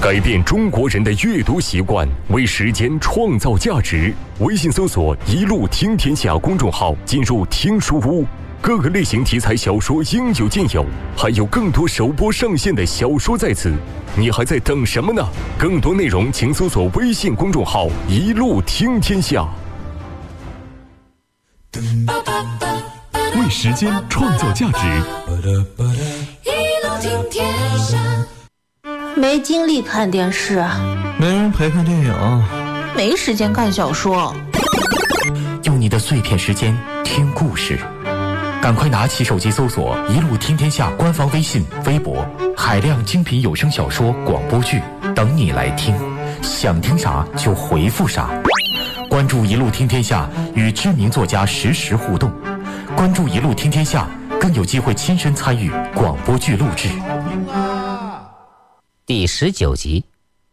改变中国人的阅读习惯，为时间创造价值。微信搜索“一路听天下”公众号，进入听书屋，各个类型题材小说应有尽有，还有更多首播上线的小说在此，你还在等什么呢？更多内容请搜索微信公众号“一路听天下”。为时间创造价值， 一路听天下。 没精力看电视， 没人陪看电影， 没时间看小说。 用你的碎片时间听故事，赶快拿起手机搜索“一路听天下”官方微信、微博，海量精品有声小说、广播剧等你来听，想听啥就回复啥。关注“一路听天下”，与知名作家实时互动。关注“一路听天下”，更有机会亲身参与广播剧录制。 第19集。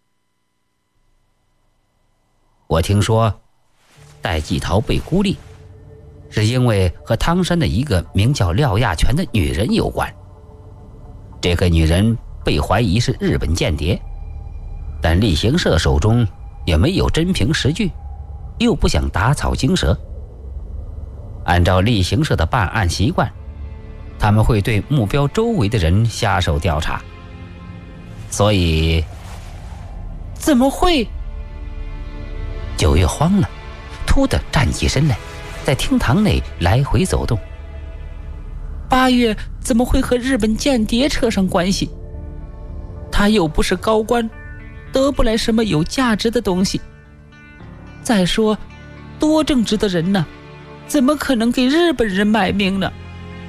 我听说戴季陶被孤立，是因为和汤山的一个名叫廖亚全的女人有关。这个女人被怀疑是日本间谍，但厉行社手中也没有真凭实据，又不想打草惊蛇。按照厉行社的办案习惯，他们会对目标周围的人下手调查。所以怎么会？九月慌了，突地站起身来，在厅堂内来回走动。8月怎么会和日本间谍扯上关系？他又不是高官，得不来什么有价值的东西。再说多正直的人呢，怎么可能给日本人卖命呢？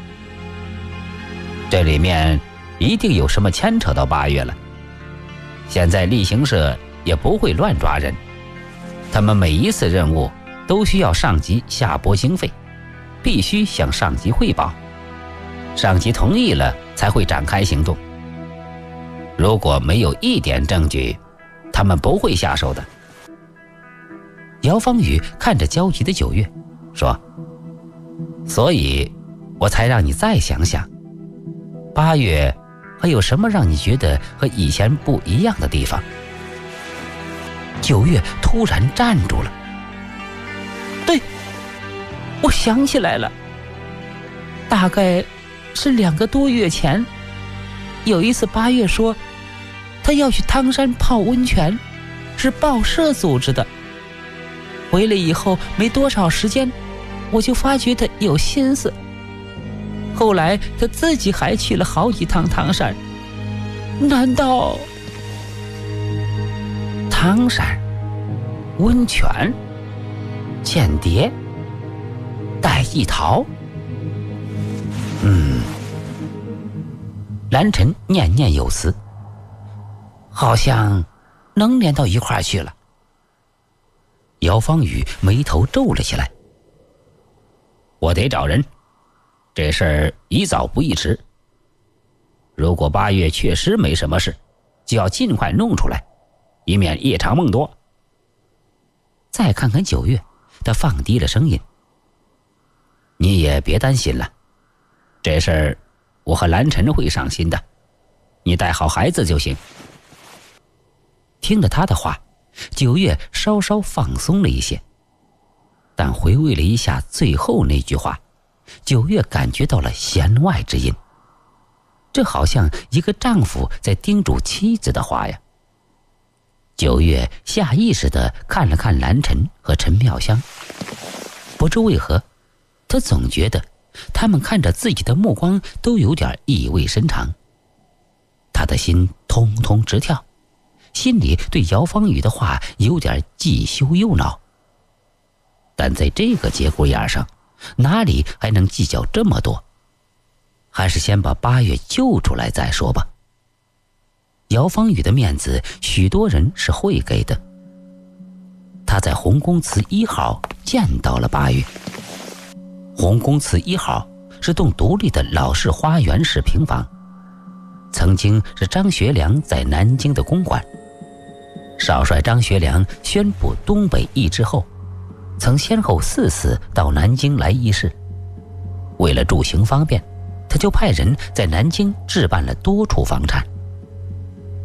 这里面一定有什么牵扯到8月了。现在厉行社也不会乱抓人，他们每一次任务都需要上级下拨经费，必须向上级汇报，上级同意了才会展开行动。如果没有一点证据，他们不会下手的。姚芳雨看着焦急的9月说，所以我才让你再想想，8月还有什么让你觉得和以前不一样的地方？9月突然站住了。对，我想起来了，大概是2个多月前，有一次8月说他要去汤山泡温泉，是报社组织的。回来以后没多少时间，我就发觉他有心思。后来他自己还去了好几趟汤山。难道汤山温泉间谍戴季陶？蓝晨念念有词，好像能连到一块儿去了。姚芳雨眉头皱了起来，我得找人，这事儿宜早不宜迟。如果8月确实没什么事，就要尽快弄出来，以免夜长梦多。再看看9月，他放低了声音，你也别担心了，这事儿我和蓝晨会上心的，你带好孩子就行。听了他的话，9月稍稍放松了一些，但回味了一下最后那句话，9月感觉到了弦外之音，这好像一个丈夫在叮嘱妻子的话呀。9月下意识地看了看蓝晨和陈妙香，不知为何，他总觉得他们看着自己的目光都有点意味深长。他的心通通直跳，心里对姚芳雨的话有点既羞又恼，但在这个节骨眼上，哪里还能计较这么多？还是先把8月救出来再说吧。姚芳雨的面子，许多人是会给的。他在洪公祠1号见到了8月。洪公祠1号是栋独立的老式花园式平房，曾经是张学良在南京的公馆。少帅张学良宣布东北易之后，曾先后4次到南京来议事。为了住行方便，他就派人在南京置办了多处房产。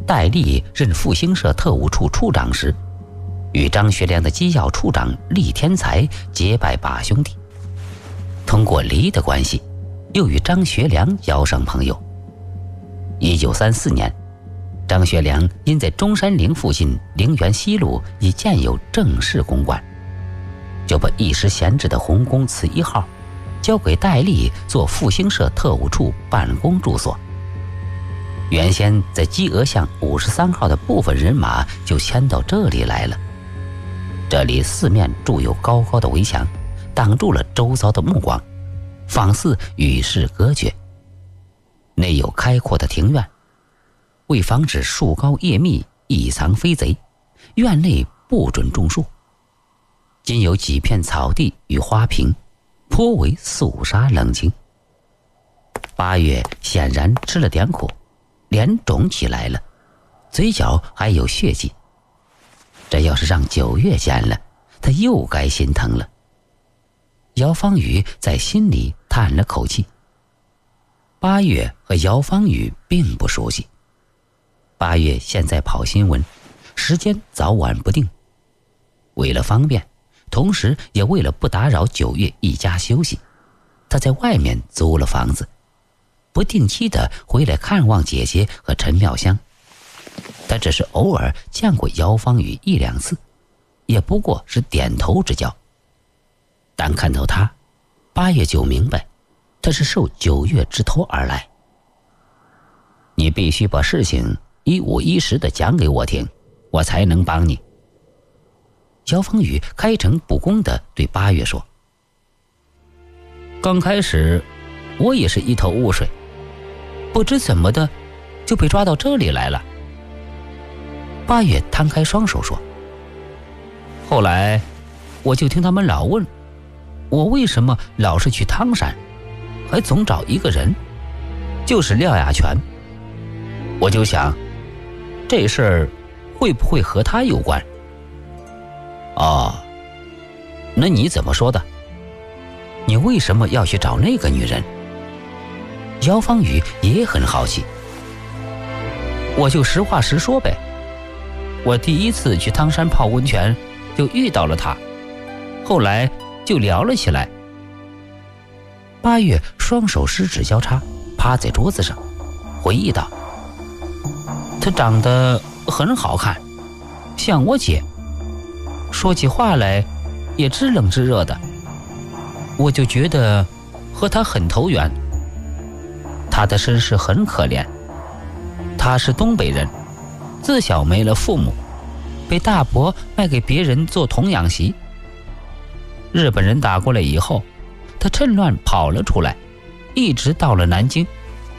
戴笠任复兴社特务处处长时，与张学良的机要处长厉天才结拜把兄弟。通过黎的关系，又与张学良交上朋友。1934年，张学良因在中山陵附近陵园西路已建有正式公馆，就把一时闲置的洪公祠1号交给戴笠做复兴社特务处办公住所。原先在鸡鹅巷53号的部分人马就迁到这里来了。这里四面筑有高高的围墙，挡住了周遭的目光，仿似与世隔绝。内有开阔的庭院，为防止树高叶密易藏飞贼，院内不准种树，仅有几片草地与花瓶，颇为肃杀冷清。8月显然吃了点苦，脸肿起来了，嘴角还有血迹。这要是让9月见了，他又该心疼了。姚方宇在心里叹了口气。8月和姚方宇并不熟悉。8月现在跑新闻，时间早晚不定。为了方便，同时也为了不打扰9月一家休息，他在外面租了房子，不定期的回来看望姐姐和陈妙香。他只是偶尔见过姚方宇1、2次，也不过是点头之交。但看到他，8月就明白，他是受9月之托而来。你必须把事情一五一十的讲给我听，我才能帮你。姚方宇开诚布公地对8月说。刚开始我也是一头雾水，不知怎么的就被抓到这里来了。8月摊开双手说。后来我就听他们老问我为什么老是去汤山，还总找一个人，就是廖亚全。我就想这事儿会不会和他有关？哦，那你怎么说的？你为什么要去找那个女人？姚方宇也很好奇。我就实话实说呗。我第一次去汤山泡温泉就遇到了她，后来就聊了起来。8月双手十指交叉，趴在桌子上，回忆道：她长得很好看，像我姐，说起话来也知冷知热的，我就觉得和她很投缘。她的身世很可怜，她是东北人，自小没了父母，被大伯卖给别人做童养媳。日本人打过来以后，他趁乱跑了出来，一直到了南京。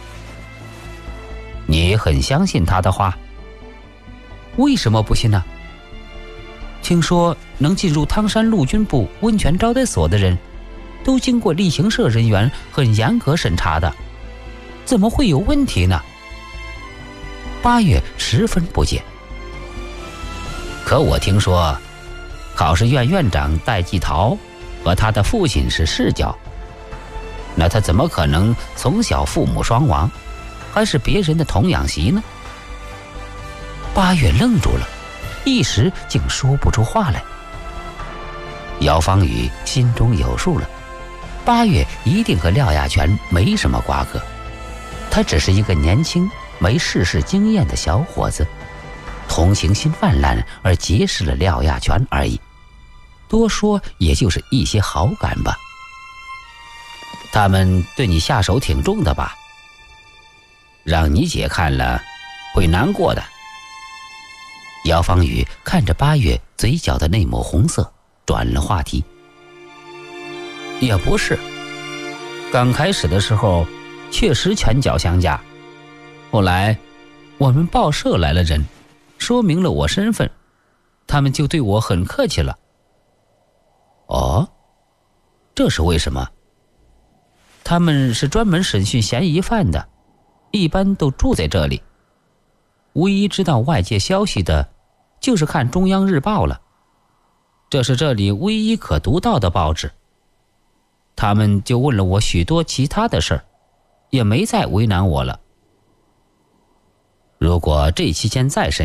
你很相信他的话？为什么不信呢？听说能进入汤山陆军部温泉招待所的人，都经过例行社人员很严格审查的，怎么会有问题呢？8月十分不解。可我听说考试院院长戴季陶和他的父亲是世交，那他怎么可能从小父母双亡，还是别人的童养媳呢？8月愣住了，一时竟说不出话来。姚方宇心中有数了，8月一定和廖亚全没什么瓜葛，他只是一个年轻没世事经验的小伙子，同情心泛滥而结识了廖亚全而已，多说也就是一些好感吧。他们对你下手挺重的吧？让你姐看了会难过的。姚方宇看着8月嘴角的那抹红色，转了话题。也不是，刚开始的时候确实拳脚相加，后来我们报社来了人，说明了我身份，他们就对我很客气了。哦，这是为什么？他们是专门审讯嫌疑犯的，一般都住在这里，唯一知道外界消息的就是看中央日报了，这是这里唯一可读到的报纸。他们就问了我许多其他的事儿，也没再为难我了。 如果这期间再审